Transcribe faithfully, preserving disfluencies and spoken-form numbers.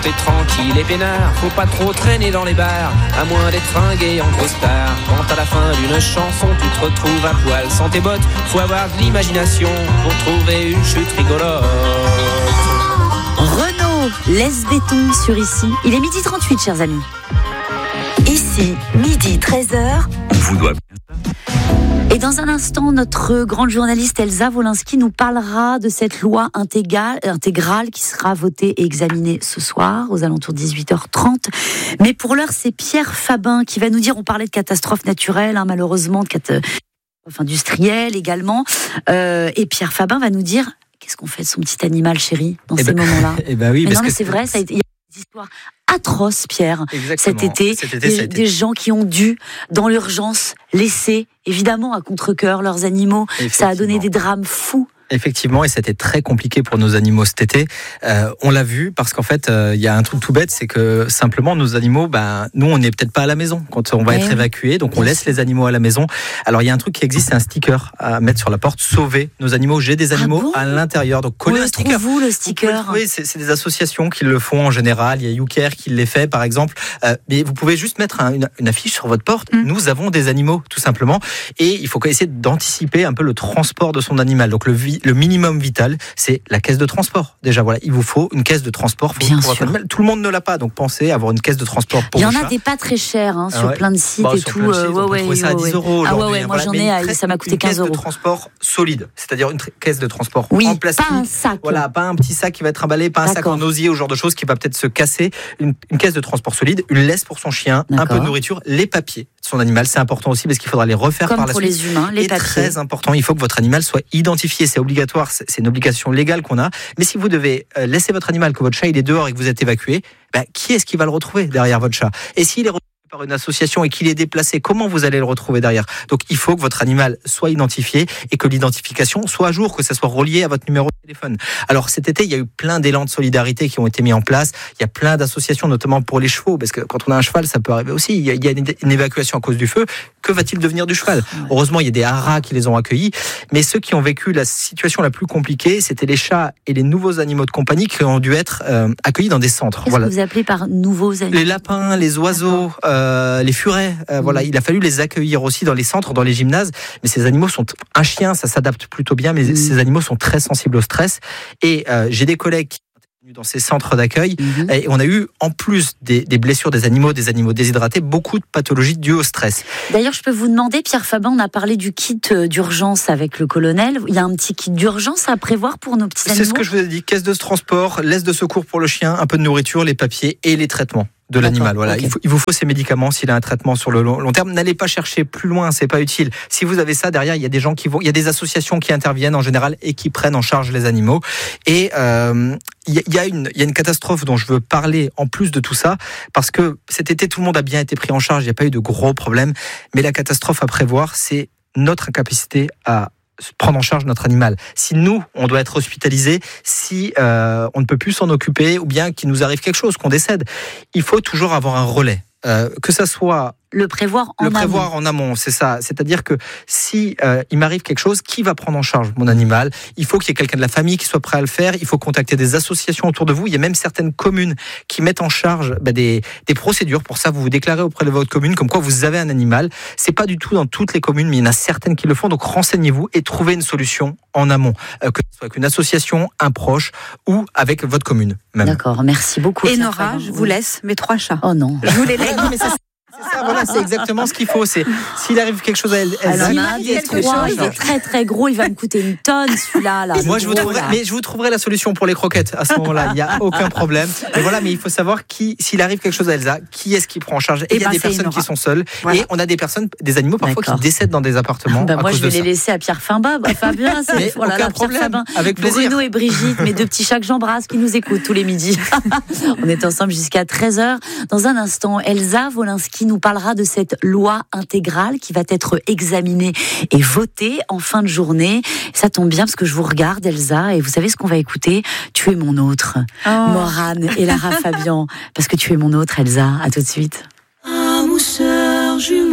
T'es tranquille et peinard, faut pas trop traîner dans les bars, à moins d'être fringué en costard. Quand à la fin d'une chanson tu te retrouves à poil sans tes bottes, faut avoir de l'imagination pour trouver une chute rigolote. Renaud, laisse béton sur Ici. Il est midi trente-huit, chers amis. Ici, midi treize heures. Vous doit. Et dans un instant, notre grande journaliste Elsa Wolinski nous parlera de cette loi intégrale, intégrale qui sera votée et examinée ce soir aux alentours de dix-huit heures trente. Mais pour l'heure, c'est Pierre Fabin qui va nous dire, on parlait de catastrophes naturelles, hein, malheureusement, de catastrophes industrielles également. Euh, et Pierre Fabin va nous dire, qu'est-ce qu'on fait de son petit animal chéri dans eh ces ben, moments-là eh ben oui, mais parce non, mais que c'est vrai, ça a été, il y a des histoires atroces, Pierre, cet été, cet été des, ça a été... des gens qui ont dû, dans l'urgence, laisser, évidemment, à contre-cœur leurs animaux. Ça a donné des drames fous. Effectivement, et c'était très compliqué pour nos animaux cet été. Euh, on l'a vu parce qu'en fait, il euh, y a un truc tout bête, c'est que simplement nos animaux, ben nous, on n'est peut-être pas à la maison quand on va ouais, être évacué, donc on laisse les animaux à la maison. Alors il y a un truc qui existe, c'est un sticker à mettre sur la porte, sauver nos animaux. J'ai des animaux ah bon à l'intérieur, donc collez un sticker. Où le sticker Oui, c'est, c'est des associations qui le font en général. Il y a YouCare qui les fait, par exemple. Euh, mais vous pouvez juste mettre un, une, une affiche sur votre porte. Mm. Nous avons des animaux, tout simplement, et il faut essayer d'anticiper un peu le transport de son animal. Donc le, le minimum vital, c'est la caisse de transport. Déjà, voilà, il vous faut une caisse de transport pour, pour votre animal. Tout le monde ne l'a pas, donc pensez à avoir une caisse de transport pour il y vos en a chats. des pas très chers hein, sur ah ouais. plein de sites bah, et tout. Euh, ouais, on peut trouver ça à dix euros ah aujourd'hui. ouais, ouais, moi voilà. j'en ai, à, ça m'a coûté quinze euros. Une caisse de transport solide, c'est-à-dire une tr- caisse de transport oui, en plastique. Pas un sac. Voilà, pas un petit sac qui va être emballé, pas un D'accord. sac en osier ou ce genre de choses qui va peut-être se casser. Une, une caisse de transport solide, une laisse pour son chien, D'accord. un peu de nourriture, les papiers de son animal, c'est important aussi parce qu'il faudra les refaire Comme par la pour suite. les humains, les et papiers. Très important, il faut que votre animal soit identifié, c'est obligatoire, c'est une obligation légale qu'on a. Mais si vous devez laisser votre animal, que votre chat il est dehors et que vous êtes évacué, ben, qui est-ce qui va le retrouver derrière votre chat ? Et s'il est retrouvé par une association et qu'il est déplacé, comment vous allez le retrouver derrière ? Donc il faut que votre animal soit identifié et que l'identification soit à jour, que ça soit relié à votre numéro de téléphone. Alors cet été, il y a eu plein d'élans de solidarité qui ont été mis en place. Il y a plein d'associations, notamment pour les chevaux, parce que quand on a un cheval, ça peut arriver aussi. Il y a, il y a une, une évacuation à cause du feu. Que va-t-il devenir du cheval ? Ouais. Heureusement, il y a des haras qui les ont accueillis. Mais ceux qui ont vécu la situation la plus compliquée, c'était les chats et les nouveaux animaux de compagnie qui ont dû être euh, accueillis dans des centres. Qu'est-ce voilà. que vous appelez par nouveaux animaux ? Les lapins, les oiseaux, euh, les furets. Euh, mmh. Voilà, il a fallu les accueillir aussi dans les centres, dans les gymnases. Mais ces animaux sont... Un chien, ça s'adapte plutôt bien, mais mmh. ces animaux sont très sensibles au stress. Et euh, j'ai des collègues qui dans ces centres d'accueil mmh. et on a eu en plus des, des blessures des animaux, des animaux déshydratés, beaucoup de pathologies dues au stress. D'ailleurs, je peux vous demander, Pierre Fabin, on a parlé du kit d'urgence avec le colonel. Il y a un petit kit d'urgence à prévoir pour nos petits animaux ? C'est ce que je vous ai dit, caisse de transport, laisse de secours pour le chien, un peu de nourriture, les papiers et les traitements de l'animal. Voilà, okay. il, faut, il vous faut ces médicaments s'il a un traitement sur le long, long terme. N'allez pas chercher plus loin, c'est pas utile. Si vous avez ça derrière, il y a des gens qui vont, il y a des associations qui interviennent en général et qui prennent en charge les animaux. Et euh, il y, y a une, il y a une catastrophe dont je veux parler en plus de tout ça, parce que cet été tout le monde a bien été pris en charge, il n'y a pas eu de gros problèmes. Mais la catastrophe à prévoir, c'est notre incapacité à prendre en charge notre animal. Si nous, on doit être hospitalisé, si euh, on ne peut plus s'en occuper, ou bien qu'il nous arrive quelque chose, qu'on décède, il faut toujours avoir un relais. Euh, que ça soit le prévoir en le amont. prévoir en amont, c'est ça. C'est-à-dire que si euh, il m'arrive quelque chose, qui va prendre en charge mon animal ? Il faut qu'il y ait quelqu'un de la famille qui soit prêt à le faire. Il faut contacter des associations autour de vous. Il y a même certaines communes qui mettent en charge bah, des, des procédures pour ça. Vous vous déclarez auprès de votre commune comme quoi vous avez un animal. C'est pas du tout dans toutes les communes, mais il y en a certaines qui le font. Donc renseignez-vous et trouvez une solution en amont, euh, que ce soit avec une association, un proche ou avec votre commune. Même. D'accord, merci beaucoup. Et Nora, je vous laisse mes trois chats. Oh non. Je vous les laisse. C'est ça, voilà, c'est exactement ce qu'il faut. C'est s'il arrive quelque chose à elle, elle alors, il y a trois, il est très très gros, il va me coûter une tonne celui-là. Là, moi, je vous trouverai, mais je vous trouverai la solution pour les croquettes à ce moment-là. Il n'y a aucun problème. Mais voilà, mais il faut savoir qui, s'il arrive quelque chose à Elsa, qui est-ce qui prend en charge. Et il y a ben, des personnes qui sont seules, voilà. Et on a des personnes, des animaux parfois D'accord. qui décèdent dans des appartements. Bah, à moi, cause je vais de les ça. laisser à Pierre Fabin, bah, Fabien, c'est mais voilà, aucun là, problème. Fabin, avec plaisir. Bruno et Brigitte, mes deux petits chats que j'embrasse, qui nous écoutent tous les midis. On est ensemble jusqu'à treize heures. Dans un instant, Elsa Wolinski nous parlera de cette loi intégrale qui va être examinée et votée en fin de journée. Ça tombe bien parce que je vous regarde, Elsa, et vous savez ce qu'on va écouter ? Tu es mon autre. Oh. Morane et Lara Fabian. Parce que tu es mon autre, Elsa. À tout de suite. Âme ou sœur jumelle.